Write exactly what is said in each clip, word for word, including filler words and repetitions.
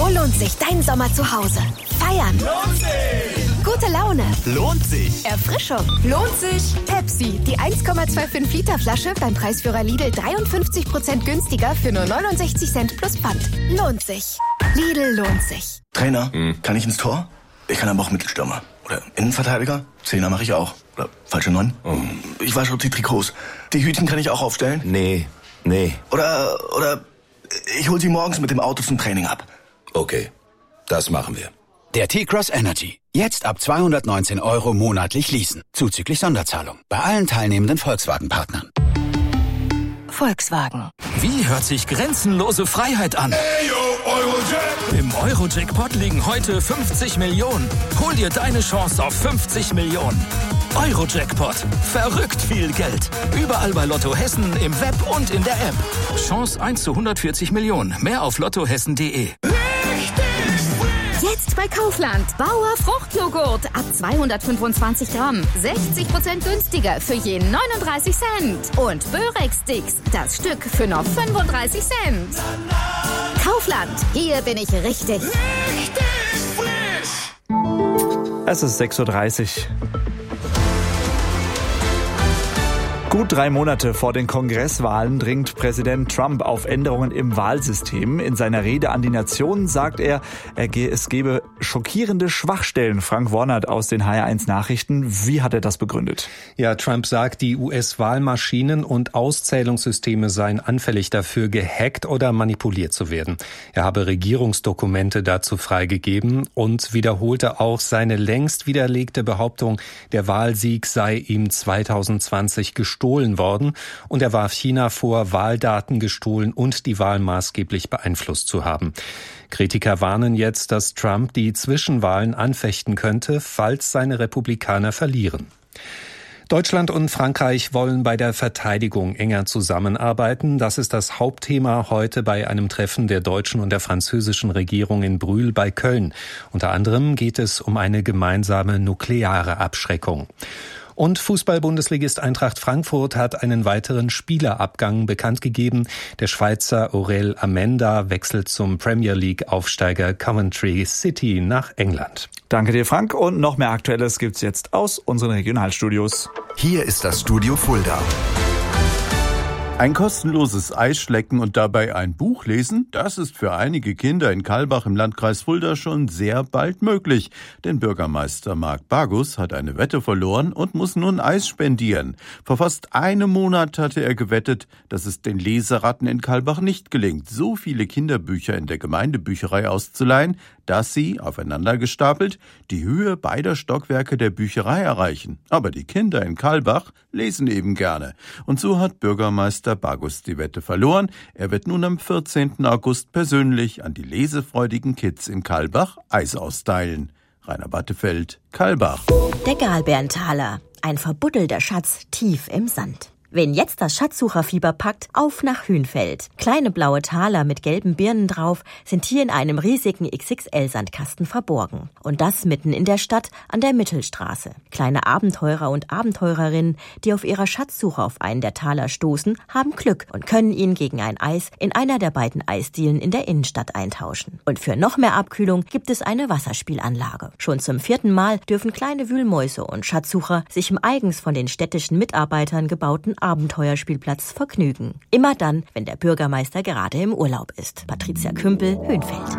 lohnt sich dein Sommer zu Hause? Feiern. Lohnt sich. Gute Laune. Lohnt sich. Erfrischung. Lohnt sich. Pepsi, die eins Komma fünfundzwanzig Liter Flasche beim Preisführer Lidl dreiundfünfzig Prozent günstiger für nur neunundsechzig Cent plus Pfand. Lohnt sich. Lidl lohnt sich. Trainer, hm. kann ich ins Tor? Ich kann aber auch Mittelstürmer. Oder Innenverteidiger? Zehner mache ich auch. Oder falsche Neun? Oh. Ich wasche die Trikots. Die Hütchen kann ich auch aufstellen? Nee, nee. Oder, oder ich hol sie morgens mit dem Auto zum Training ab. Okay, das machen wir. Der T-Cross Energy. Jetzt ab zweihundertneunzehn Euro monatlich leasen. Zuzüglich Sonderzahlung. Bei allen teilnehmenden Volkswagen-Partnern. Volkswagen. Wie hört sich grenzenlose Freiheit an? Hey, yo, Eurojack. Im Eurojackpot liegen heute fünfzig Millionen. Hol dir deine Chance auf fünfzig Millionen. Eurojackpot. Verrückt viel Geld. Überall bei Lotto Hessen, im Web und in der App. Chance eins zu hundertvierzig Millionen. Mehr auf lottohessen punkt de. Jetzt bei Kaufland. Bauer Fruchtjoghurt ab zweihundertfünfundzwanzig Gramm. sechzig Prozent günstiger für je neununddreißig Cent. Und Börex-Sticks, das Stück für nur fünfunddreißig Cent. Kaufland, hier bin ich richtig. Richtig frisch. Es ist sechs Uhr dreißig. Gut drei Monate vor den Kongresswahlen dringt Präsident Trump auf Änderungen im Wahlsystem. In seiner Rede an die Nation sagt er, es gebe schockierende Schwachstellen. Frank Warnert aus den H R eins Nachrichten. Wie hat er das begründet? Ja, Trump sagt, die U S-Wahlmaschinen und Auszählungssysteme seien anfällig dafür, gehackt oder manipuliert zu werden. Er habe Regierungsdokumente dazu freigegeben und wiederholte auch seine längst widerlegte Behauptung, der Wahlsieg sei ihm zweitausendzwanzig gestohlen worden, und er warf China vor, Wahldaten gestohlen und die Wahl maßgeblich beeinflusst zu haben. Kritiker warnen jetzt, dass Trump die Zwischenwahlen anfechten könnte, falls seine Republikaner verlieren. Deutschland und Frankreich wollen bei der Verteidigung enger zusammenarbeiten. Das ist das Hauptthema heute bei einem Treffen der deutschen und der französischen Regierung in Brühl bei Köln. Unter anderem geht es um eine gemeinsame nukleare Abschreckung. Und Fußball-Bundesligist Eintracht Frankfurt hat einen weiteren Spielerabgang bekannt gegeben. Der Schweizer Aurel Amenda wechselt zum Premier League-Aufsteiger Coventry City nach England. Danke dir, Frank. Und noch mehr Aktuelles gibt's jetzt aus unseren Regionalstudios. Hier ist das Studio Fulda. Ein kostenloses Eis schlecken und dabei ein Buch lesen, das ist für einige Kinder in Kalbach im Landkreis Fulda schon sehr bald möglich. Denn Bürgermeister Marc Bagus hat eine Wette verloren und muss nun Eis spendieren. Vor fast einem Monat hatte er gewettet, dass es den Leseratten in Kalbach nicht gelingt, so viele Kinderbücher in der Gemeindebücherei auszuleihen, dass sie, aufeinander gestapelt, die Höhe beider Stockwerke der Bücherei erreichen. Aber die Kinder in Kalbach lesen eben gerne. Und so hat Bürgermeister Bagus die Wette verloren. Er wird nun am vierzehnten August persönlich an die lesefreudigen Kids in Kalbach Eis austeilen. Rainer Battefeld, Kalbach. Der Galbärentaler, ein verbuddelter Schatz tief im Sand. Wen jetzt das Schatzsucherfieber packt, auf nach Hünfeld. Kleine blaue Taler mit gelben Birnen drauf sind hier in einem riesigen X X L-Sandkasten verborgen. Und das mitten in der Stadt an der Mittelstraße. Kleine Abenteurer und Abenteurerinnen, die auf ihrer Schatzsuche auf einen der Taler stoßen, haben Glück und können ihn gegen ein Eis in einer der beiden Eisdielen in der Innenstadt eintauschen. Und für noch mehr Abkühlung gibt es eine Wasserspielanlage. Schon zum vierten Mal dürfen kleine Wühlmäuse und Schatzsucher sich im eigens von den städtischen Mitarbeitern gebauten Abenteuerspielplatz vergnügen. Immer dann, wenn der Bürgermeister gerade im Urlaub ist. Patricia Kümpel, Hünfeld.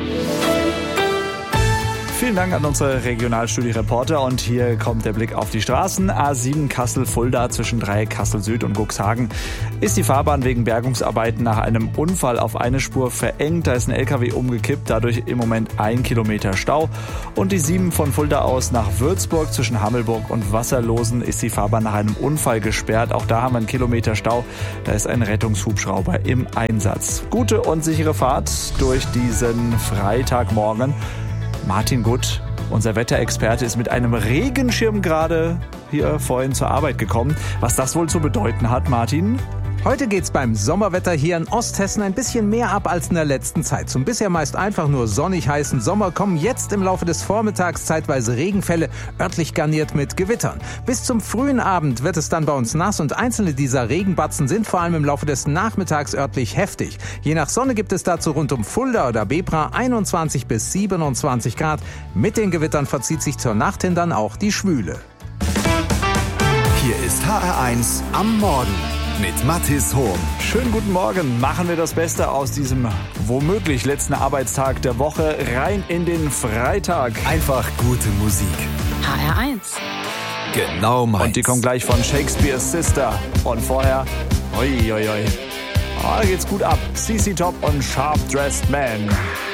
Vielen Dank an unsere Regionalstudio-Reporter und hier kommt der Blick auf die Straßen. A sieben Kassel-Fulda zwischen Dreieck Kassel-Süd und Cuxhagen ist die Fahrbahn wegen Bergungsarbeiten nach einem Unfall auf eine Spur verengt. Da ist ein L K W umgekippt, dadurch im Moment ein Kilometer Stau. Und die sieben von Fulda aus nach Würzburg zwischen Hammelburg und Wasserlosen ist die Fahrbahn nach einem Unfall gesperrt. Auch da haben wir einen Kilometer Stau. Da ist ein Rettungshubschrauber im Einsatz. Gute und sichere Fahrt durch diesen Freitagmorgen. Martin Gutt, unser Wetterexperte, ist mit einem Regenschirm gerade hier vorhin zur Arbeit gekommen. Was das wohl zu bedeuten hat, Martin? Heute geht's beim Sommerwetter hier in Osthessen ein bisschen mehr ab als in der letzten Zeit. Zum bisher meist einfach nur sonnig heißen Sommer kommen jetzt im Laufe des Vormittags zeitweise Regenfälle, örtlich garniert mit Gewittern. Bis zum frühen Abend wird es dann bei uns nass und einzelne dieser Regenbatzen sind vor allem im Laufe des Nachmittags örtlich heftig. Je nach Sonne gibt es dazu rund um Fulda oder Bebra einundzwanzig bis siebenundzwanzig Grad. Mit den Gewittern verzieht sich zur Nacht hin dann auch die Schwüle. Hier ist H R eins am Morgen mit Mathis Hohm. Schönen guten Morgen. Machen wir das Beste aus diesem womöglich letzten Arbeitstag der Woche rein in den Freitag. Einfach gute Musik. H R eins. Genau meins. Und die kommt gleich von Shakespeare's Sister. Und vorher, oi, oi, oi. Oh, da geht's gut ab. C C Top und Sharp Dressed Man.